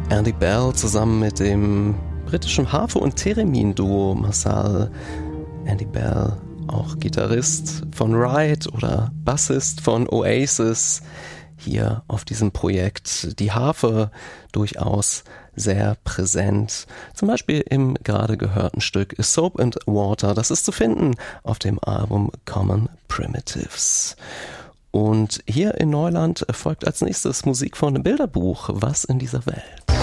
Andy Bell zusammen mit dem britischen Harfe- und Theremin-Duo Marsaal. Andy Bell, auch Gitarrist von Ride oder Bassist von Oasis. Hier auf diesem Projekt die Harfe durchaus sehr präsent. Zum Beispiel im gerade gehörten Stück A Soap and Water. Das ist zu finden auf dem Album Common Primitives. Und hier in Neuland folgt als nächstes Musik von Bilderbuch. Was in dieser Welt?